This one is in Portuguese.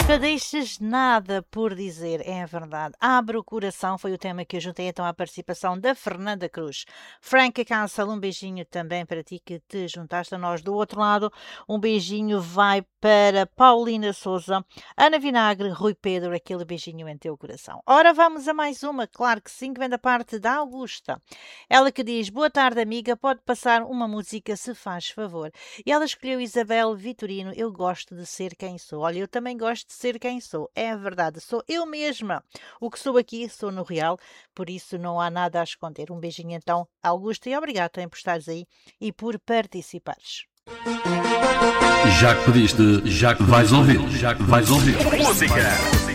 Nunca deixes nada por dizer, é a verdade. Abre o coração foi o tema que eu juntei então à participação da Fernanda Cruz. Franca Cancel, um beijinho também para ti que te juntaste a nós do outro lado. Um beijinho vai para Paulina Souza, Ana Vinagre, Rui Pedro, aquele beijinho em teu coração. Ora, vamos a mais uma, claro que sim, que vem da parte da Augusta. Ela que diz, boa tarde amiga, pode passar uma música se faz favor. E ela escolheu Isabel Vitorino, eu gosto de ser quem sou. Olha, eu também gosto de ser quem sou, é a verdade, sou eu mesma. O que sou aqui, sou no real, por isso não há nada a esconder. Um beijinho então, Augusta, e obrigado também por estares aí e por participares. Já que pediste, já que vais ouvir, já que vais ouvir. Música